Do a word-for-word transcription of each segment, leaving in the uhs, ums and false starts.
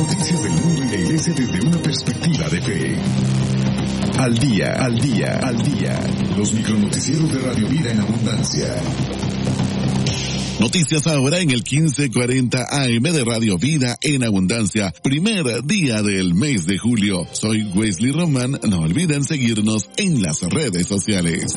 noticias del mundo y la iglesia desde una perspectiva de fe. Al día, al día, al día. Los micronoticieros de Radio Vida en Abundancia. Noticias ahora en el quince cuarenta A M de Radio Vida en Abundancia, primer día del mes de julio. Soy Wesley Román, no olviden seguirnos en las redes sociales.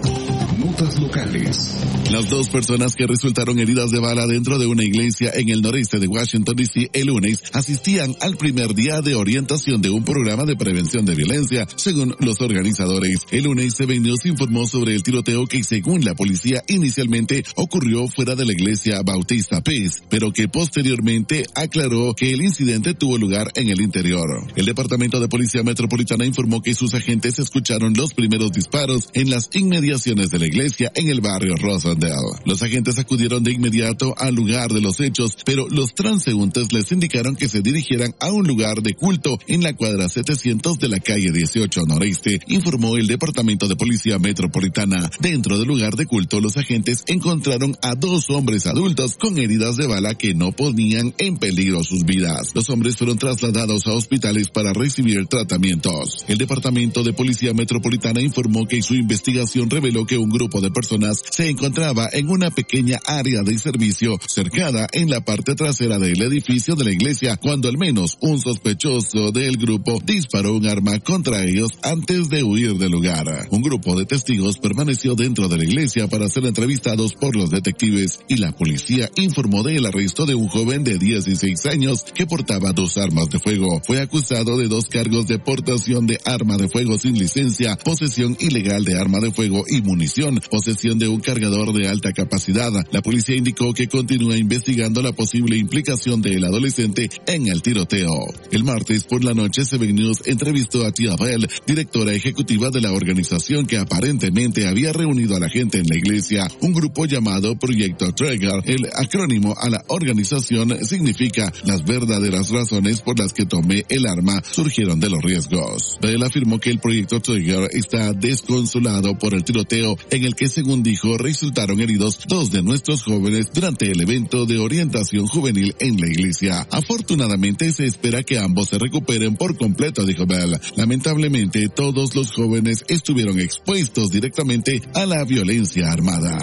Notas locales. Las dos personas que resultaron heridas de bala dentro de una iglesia en el noreste de Washington, D C el lunes asistían al primer día de orientación de un programa de prevención de violencia, según los organizadores. El lunes C B News informó sobre el tiroteo que, según la policía, inicialmente ocurrió fuera de la iglesia Bautista Peace, pero que posteriormente aclaró que el incidente tuvo lugar en el interior. El Departamento de Policía Metropolitana informó que sus agentes escucharon los primeros disparos en las inmediaciones de la iglesia en el barrio Rosendale. Los agentes acudieron de inmediato al lugar de los hechos, pero los transeúntes les indicaron que se dirigieran a un lugar de culto en la cuadra setecientos de la calle dieciocho noreste, informó el Departamento de Policía Metropolitana. Dentro del lugar de culto, los agentes encontraron a dos hombres adultos con heridas de bala que no ponían en peligro sus vidas. Los hombres fueron trasladados a hospitales para recibir tratamientos. El Departamento de Policía Metropolitana informó que su investigación reveló que un grupo de personas se encontraba en una pequeña área de servicio cercada en la parte trasera del edificio de la iglesia cuando al menos un sospechoso del grupo disparó un arma contra ellos antes de huir del lugar. Un grupo de testigos permaneció dentro de la iglesia para ser entrevistados por los detectives y la policía informó del arresto de un joven de dieciséis años que portaba dos armas de fuego. Fue acusado de dos cargos de portación de arma de fuego sin licencia, posesión ilegal de arma de fuego y munición, posesión de un cargador de alta capacidad. La policía indicó que continúa investigando la posible implicación del adolescente en el tiroteo. El martes por la noche, C B News entrevistó a Tia Bell, directora ejecutiva de la organización que aparentemente había reunido a la gente en la iglesia, un grupo llamado Proyecto Trigger. El acrónimo a la organización significa las verdaderas razones por las que tomé el arma surgieron de los riesgos. Bell afirmó que el Proyecto Trigger está desconsolado por el tiroteo en el que, según dijo, resultaron heridos dos de nuestros jóvenes durante el evento de orientación juvenil en la iglesia. Afortunadamente se espera que ambos se recuperen por completo, dijo Bell. Lamentablemente todos los jóvenes estuvieron expuestos directamente a la violencia armada.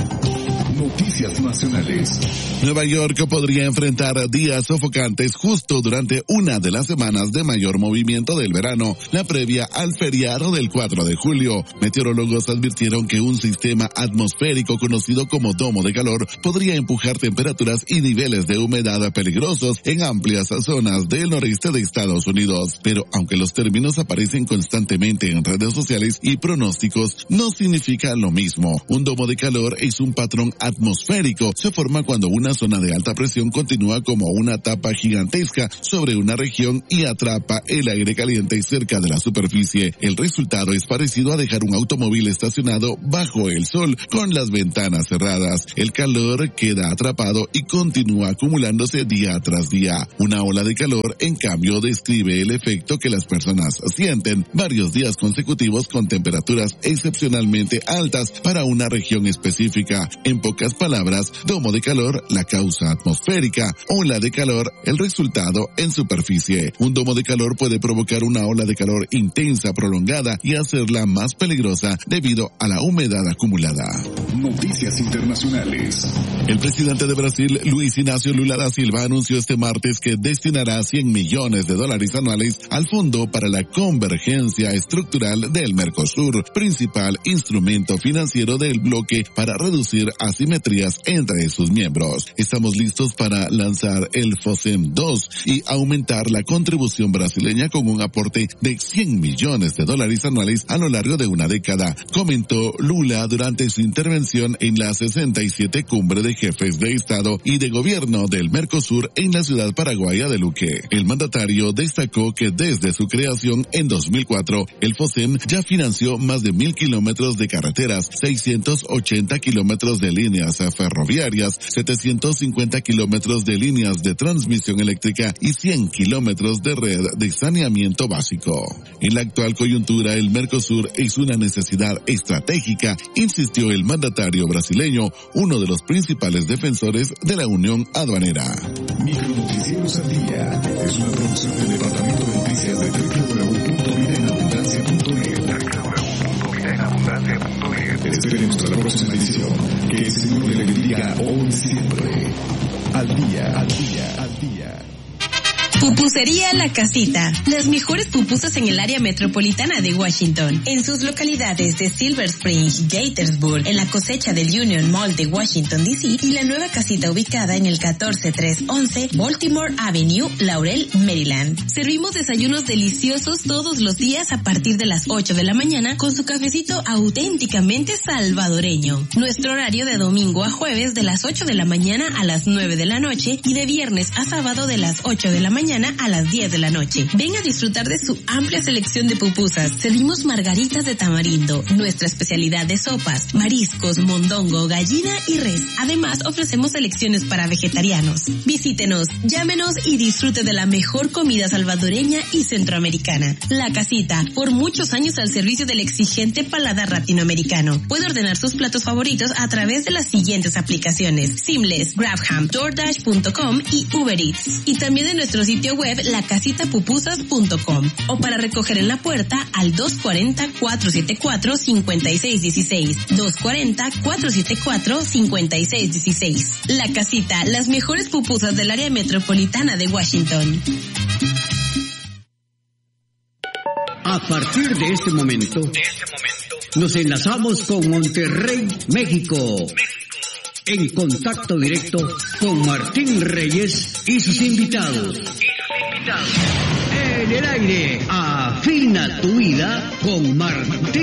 Noticias nacionales. Nueva York podría enfrentar días sofocantes justo durante una de las semanas de mayor movimiento del verano, la previa al feriado del cuatro de julio. Meteorólogos advirtieron que un sistema atmosférico conocido como domo de calor podría empujar temperaturas y niveles de humedad peligrosos en amplias zonas del noreste de Estados Unidos. Pero aunque los términos aparecen constantemente en redes sociales y pronósticos, no significa lo mismo. Un domo de calor es un patrón atmosférico. Se forma cuando una zona de alta presión continúa como una tapa gigantesca sobre una región y atrapa el aire caliente cerca de la superficie. El resultado es parecido a dejar un automóvil estacionado bajo el sol con las ventanas cerradas. El calor queda atrapado y continúa acumulándose día tras día. Una ola de calor, en cambio, describe el efecto que las personas sienten varios días consecutivos con temperaturas excepcionalmente altas para una región específica. En pocas palabras, domo de calor, la causa atmosférica, ola de calor, el resultado en superficie. Un domo de calor puede provocar una ola de calor intensa, prolongada y hacerla más peligrosa debido a la humedad acumulada. Noticias internacionales. El presidente de Brasil, Luis Ignacio Lula da Silva, anunció este martes que destinará cien millones de dólares anuales al Fondo para la Convergencia Estructural del Mercosur, principal instrumento financiero del bloque para reducir asimetrías entre sus miembros. Estamos listos para lanzar el FOSEM dos y aumentar la contribución brasileña con un aporte de cien millones de dólares anuales a lo largo de una década, comentó Lula durante su intervención en la sesenta y siete Cumbre de Jefes de Estado y de Gobierno del Mercosur en la ciudad paraguaya de Luque. El mandatario destacó que desde su creación en dos mil cuatro, el FOSEM ya financió más de mil kilómetros de carreteras, seiscientos ochenta kilómetros de líneas vías ferroviarias, setecientos cincuenta kilómetros de líneas de transmisión eléctrica y cien kilómetros de red de saneamiento básico. En la actual coyuntura, el Mercosur es una necesidad estratégica, insistió el mandatario brasileño, uno de los principales defensores de la Unión Aduanera. Micronoticieros al día es una producción del Departamento de Noticias de doble u doble u doble u punto vida en abundancia punto net. doble u doble u doble u punto vida en abundancia punto net. Esperemos a la próxima edición. Que el Señor le bendiga hoy y siempre. Al día, al día, al día. Pupusería La Casita. Las mejores pupusas en el área metropolitana de Washington. En sus localidades de Silver Spring, Gaithersburg, en la cosecha del Union Mall de Washington, D C y la nueva casita ubicada en el catorce trescientos once Baltimore Avenue, Laurel, Maryland. Servimos desayunos deliciosos todos los días a partir de las ocho de la mañana con su cafecito auténticamente salvadoreño. Nuestro horario de domingo a jueves de las ocho de la mañana a las nueve de la noche y de viernes a sábado de las ocho de la mañana a las diez de la noche. Ven a disfrutar de su amplia selección de pupusas. Servimos margaritas de tamarindo, nuestra especialidad de sopas, mariscos, mondongo, gallina y res. Además, ofrecemos selecciones para vegetarianos. Visítenos, llámenos y disfrute de la mejor comida salvadoreña y centroamericana. La Casita, por muchos años al servicio del exigente paladar latinoamericano. Puede ordenar sus platos favoritos a través de las siguientes aplicaciones: Seamless, Grabham, DoorDash punto com y Uber Eats. Y también en nuestro sitio web la casita pupusas punto com o para recoger en la puerta al dos cuarenta, cuatrocientos setenta y cuatro, cincuenta y seis dieciséis, dos cuarenta, cuatrocientos setenta y cuatro, cincuenta y seis dieciséis. La Casita, las mejores pupusas del área metropolitana de Washington. A partir de este momento, de este momento nos enlazamos con Monterrey, México. En contacto directo con Martín Reyes y sus invitados. En el aire, afina tu vida con Martín